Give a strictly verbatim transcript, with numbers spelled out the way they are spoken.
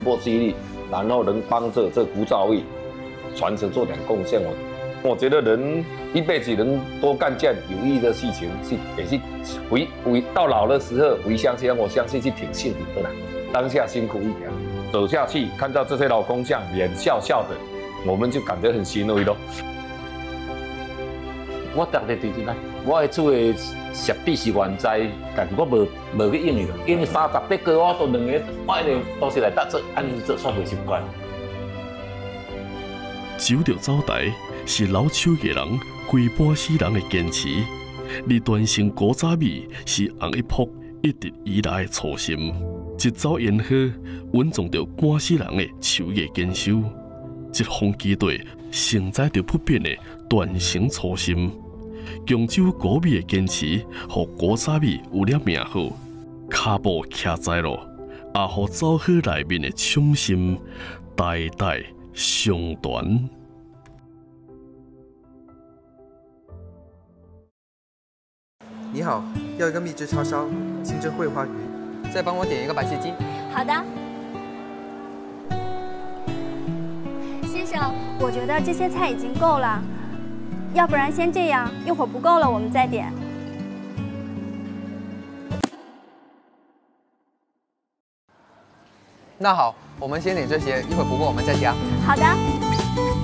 波激励，然后能帮着这古早味传承做点贡献。我我觉得人一辈子能多干件有意义的事情，是也是回回到老的时候回乡乡，我相信是挺幸福的啦。当下辛苦一点，走下去看到这些老工匠脸笑笑的，我们就感觉很欣慰咯。 我当日对啦，我的厝的设备是原在，但是我无无去用伊咯，因为三十八个我都两个，我一定都是来搭做，按做算袂习惯。 走着走台是老手艺人规半世人的坚持，而传承古早味是红一铺一直以来的初心。一走烟火，稳重着半世人的手艺坚守，一方基地承载着不变的传承初心。强州古味的坚持，互古早味有了名号，脚步徛在路，也互走好内面的衷心代代相传。 你好，要一个秘制叉烧，清蒸桂花鱼， 再帮我点一个白切鸡。 好的。先生，我觉得这些菜已经够了，要不然先这样，一会儿不够了我们再点。 那好，我们先点这些，一会儿不够我们再加。 好的。